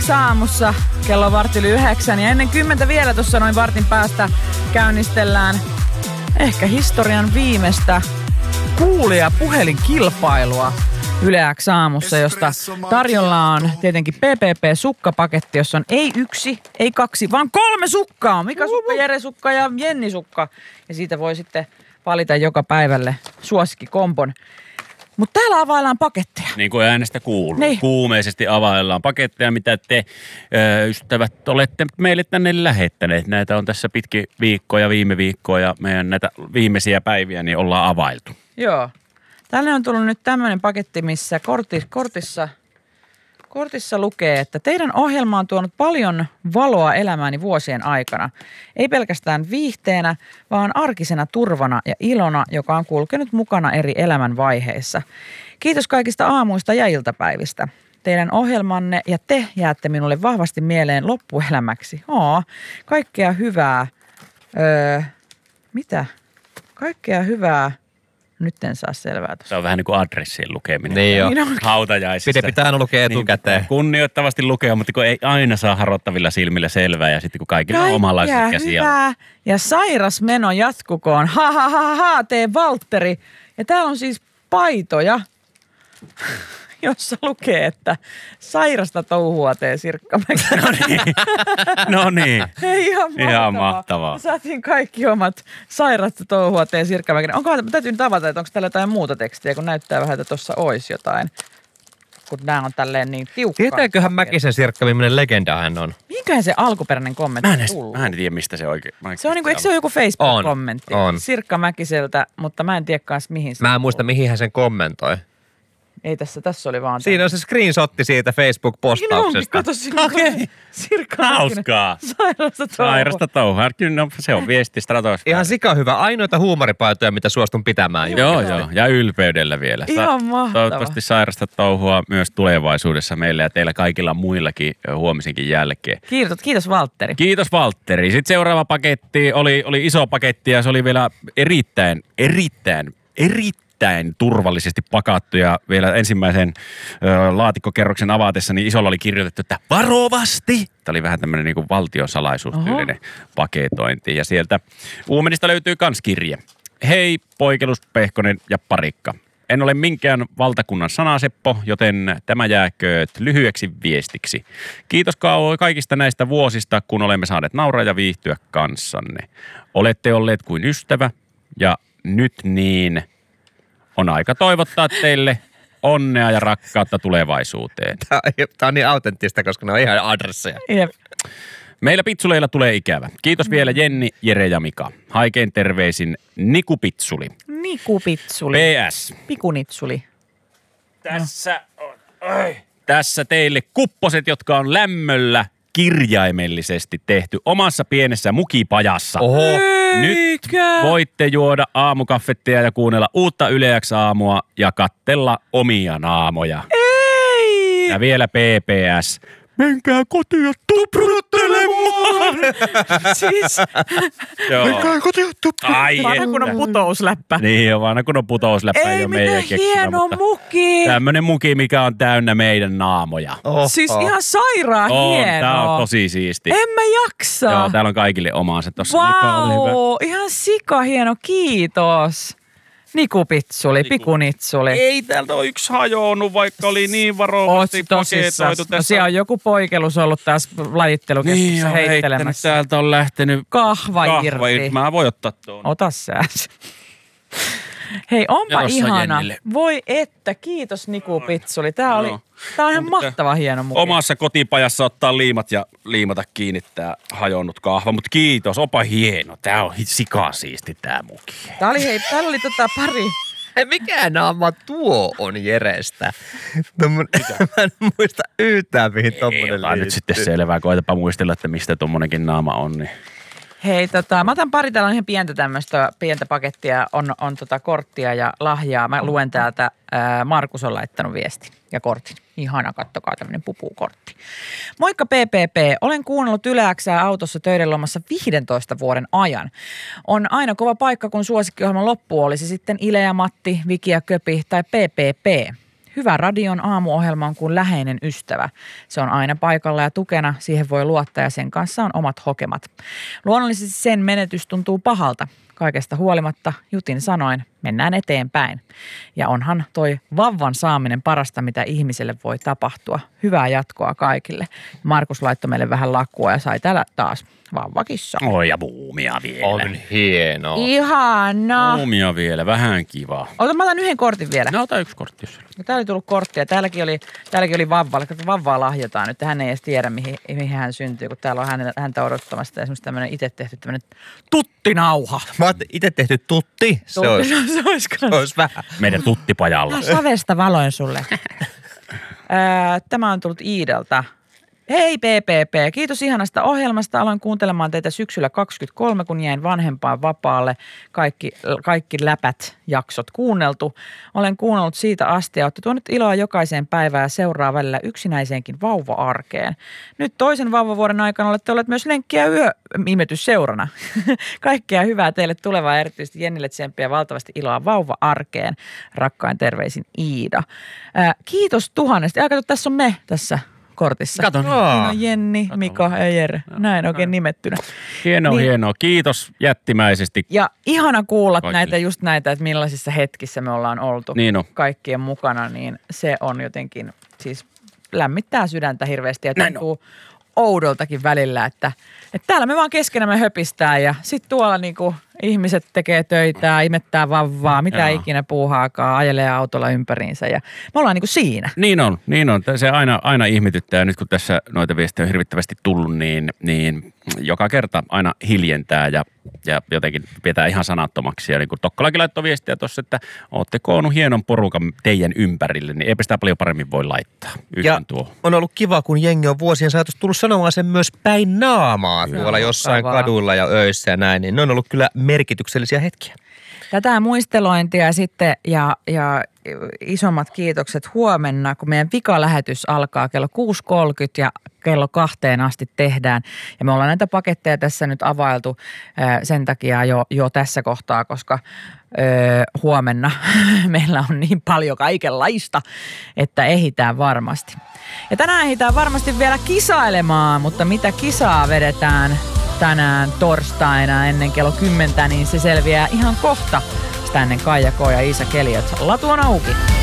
Aamussa kello on 8:15 ja ennen 10 vielä tuossa noin vartin päästä käynnistellään ehkä historian viimeistä kuulija-puhelinkilpailua Yle X aamussa, josta tarjolla on tietenkin PPP-sukkapaketti, jossa on ei 1, ei 2, vaan 3 sukkaa. Mika Sukka, Jere Sukka ja Jenni Sukka. Ja siitä voi sitten valita joka päivälle suosikkikompon. Mutta täällä availlaan paketteja. Niin kuin äänestä kuuluu. Niin. Kuumeisesti availlaan paketteja, mitä te ystävät olette meille tänne lähettäneet. Näitä on tässä pitkin viikkoja, viime viikkoja, meidän näitä viimeisiä päiviä niin ollaan availtu. Joo. Tänne on tullut nyt tämmöinen paketti, missä kortissa lukee, että teidän ohjelma on tuonut paljon valoa elämääni vuosien aikana. Ei pelkästään viihteenä, vaan arkisena turvana ja ilona, joka on kulkenut mukana eri elämänvaiheissa. Kiitos kaikista aamuista ja iltapäivistä. Teidän ohjelmanne ja te jäätte minulle vahvasti mieleen loppuelämäksi. Kaikkea hyvää. Mitä? Kaikkea hyvää. Nyt en saa selvää tuossa. Se on vähän niin kuin adressien lukeminen. Niin jo. Hautajaisissa. Pitää aina lukea etukäteen. Niin, kunnioittavasti lukea, mutta kun ei aina saa harottavilla silmillä selvää ja sitten kun kaikilla on omanlaiset käsiä. Hyvää ja sairas meno jatkukoon. Tee Valtteri. Ja täällä on siis paitoja, jossa lukee, että sairasta touhua tee Sirkka Mäkinen. No niin. Ihan mahtavaa. Saatiin kaikki omat sairasta touhua tee Sirkka Mäkinen. Täytyy nyt avata, että onko täällä jotain muuta tekstiä, kun näyttää vähän, että tuossa olisi jotain. Kun nämä on tälleen niin tiukkaa. Tietääköhän Mäkisen Sirkka, millainen legenda hän on? Minkähän se alkuperäinen kommentti on tullut? Mä en tiedä, mistä se oikein. Se on eikö se ole joku Facebook-kommentti? On. Sirkka Mäkiseltä, mutta mä en tiedä kanssa mihin se Mä en muista, mihin hän sen kommentoi. Ei tässä oli vaan... Siinä on se screenshotti siitä Facebook-postauksesta. Kato, okei. Sirkka Hauskaa. Sairasta touhua. Kyllä se on viesti stratosfääriin. Ihan sika hyvä. Ainoita huumoripaitoja, mitä suostun pitämään. Joo. Ja ylpeydellä vielä. Ihan mahtava. Toivottavasti sairasta touhua myös tulevaisuudessa meille ja teillä kaikilla muillakin huomisenkin jälkeen. Kiitos Valtteri. Kiitos Valtteri. Sitten seuraava paketti oli iso paketti ja se oli vielä erittäin turvallisesti pakattu ja vielä ensimmäisen laatikkokerroksen avatessa niin isolla oli kirjoitettu, että varovasti. Tämä oli vähän tämmöinen niin kuin valtiosalaisuustyylinen paketointi ja sieltä Uumenista löytyy kans kirje. Hei, Poikelus, Pehkonen ja Parikka. En ole minkään valtakunnan sanaseppo, joten tämä jääkööt lyhyeksi viestiksi. Kiitos kaikista näistä vuosista, kun olemme saaneet nauraa ja viihtyä kanssanne. Olette olleet kuin ystävä ja nyt niin on aika toivottaa teille onnea ja rakkautta tulevaisuuteen. Tämä on niin autenttista, koska ne on ihan adresseja. Jep. Meillä pitsuleilla tulee ikävä. Kiitos vielä Jenni, Jere ja Mika. Haikein terveisin Niku Pitsuli. Niku Pitsuli. PS. Pikunitsuli. Tässä teille kupposet, jotka on lämmöllä kirjaimellisesti tehty omassa pienessä mukipajassa. Oho. Nyt voitte juoda aamukaffettia ja kuunnella uutta Yle X aamua ja kattella omia naamoja. Ei! Ja vielä PPS. Menkää kotiin ja tupruttelemaan! Siis... Menkää kotiin ja Ai vanha kun on putousläppä. Niin on, vanha kun on putousläppä. Ei mitään hieno muki. Tämmönen muki, mikä on täynnä meidän naamoja. Siis ihan sairaan hienoa. Tää on tosi siisti. En mä jaksa. Joo, täällä on kaikille omaansa tossa. Vau, ihan sika hieno, kiitos. Niku Pitsuli, Pikunitsuli. Ei täältä ole yksi hajonnut, vaikka oli niin varovasti paketoitu. No siellä on joku poikelus ollut tässä lajittelukeskuksessa heittelemässä. Täältä on lähtenyt kahva irti. Mä voin ottaa tuon. Ota sä. Hei, onpa ihana. Jennille. Voi että, kiitos Niku Pitsuli. Tää on ihan mahtava hieno muki. Omassa kotipajassa ottaa liimat ja liimata kiinni tää hajonnut kahva. Mutta kiitos, opa hieno. Tää on sikasiisti tää muki. Täällä oli pari. Mikä naama tuo on Jerestä? Mä en muista yhtään, mihin tommonen liittyy. Nyt sitten selvää. Koetapa muistella, että mistä tommonenkin naama on. Niin. Hei, mä otan pari, täällä on ihan pientä pakettia, on korttia ja lahjaa. Mä luen täältä, Markus on laittanut viestin ja kortin. Ihana, kattokaa tämmönen pupukortti. Moikka PPP, olen kuunnellut Yle X:ää autossa töiden lomassa 15 vuoden ajan. On aina kova paikka, kun suosikkiohjelman loppu olisi sitten Ile ja Matti, Viki ja Köpi tai PPP. Hyvä radion aamuohjelma on kuin läheinen ystävä. Se on aina paikalla ja tukena, siihen voi luottaa ja sen kanssa on omat hokemat. Luonnollisesti sen menetys tuntuu pahalta. Kaikesta huolimatta jutin sanoin, mennään eteenpäin. Ja onhan toi vauvan saaminen parasta, mitä ihmiselle voi tapahtua. Hyvää jatkoa kaikille. Markus laittoi meille vähän lakua ja sai täällä taas vauvakissa. Oi ja muumia vielä. On hienoa. Ihana. Muumia vielä, vähän kiva. Mä otan yhden kortin vielä. No ota yksi kortti, jos No, täällä oli tullut korttia. Täälläkin oli vauvalle. Vauvaa lahjotaan nyt. Hän ei edes tiedä, mihin hän syntyy, kun täällä on häntä odottamassa esimerkiksi tämmöinen itse tehty tämmöinen tuttinauha. Mä oon itse tehty tutti. Se olisi vähän. meidän tuttipajalla. Savesta valoin sulle. Tämä on tullut Iidalta. Hei PPP, kiitos ihanasta ohjelmasta. Aloin kuuntelemaan teitä syksyllä 23, kun jäin vanhempaan vapaalle. Kaikki läpät jaksot kuunneltu. Olen kuunnellut siitä asti ja olette tuonut iloa jokaiseen päivään ja seuraa välillä yksinäiseenkin vauva-arkeen. Nyt toisen vauvavuoden aikana olette olleet myös lenkkiä yöimetysseurana. Kaikkea hyvää teille tulevaa, erityisesti Jennille tsemppiä valtavasti iloa vauva-arkeen. Rakkain terveisin Iida. Kiitos tuhannesti. Tässä on me tässä kortissa. Katon. No, Jenni, Mika ja Jere. Näin oikein nimettynä. Hienoa. Kiitos jättimäisesti. Ja ihana kuulla Kaikille. näitä, että millaisissa hetkissä me ollaan oltu Niin on. kaikkien mukana, niin se on jotenkin, siis lämmittää sydäntä hirveästi ja tuntuu oudoltakin välillä, että täällä me vaan keskenämme höpistään ja sitten tuolla niinku ihmiset tekee töitä, imettää vauvaa, mitä ikinä puuhaakaan, ajelee autolla ympäriinsä ja me ollaan niinku siinä. Niin on. Se aina ihmetyttää ja nyt kun tässä noita viestejä on hirvittävästi tullut, niin joka kerta aina hiljentää ja jotenkin pidetään ihan sanattomaksi. Ja niin kuin Tokkolakin laittoi viestiä tuossa, että ootte koonnut hienon porukan teidän ympärille, niin eipä sitä paljon paremmin voi laittaa. Ja on ollut kiva, kun jengi on vuosien saatossa tullut sanomaan sen myös päin naamaa tuolla jossain kaduilla ja öissä ja näin, niin ne on ollut kyllä merkityksellisiä hetkiä. Tätä muistelointia sitten ja isommat kiitokset huomenna, kun meidän vikalähetys alkaa kello 6.30 ja kello 2 asti tehdään. Ja me ollaan näitä paketteja tässä nyt availtu sen takia jo tässä kohtaa, koska huomenna meillä on niin paljon kaikenlaista, että ehditään varmasti. Ja tänään ehditään varmasti vielä kisailemaan, mutta mitä kisaa vedetään tänään torstaina ennen kello 10, niin se selviää ihan kohta. Sitä ennen Kaija K. ja Iisa Keliot. Latu on auki.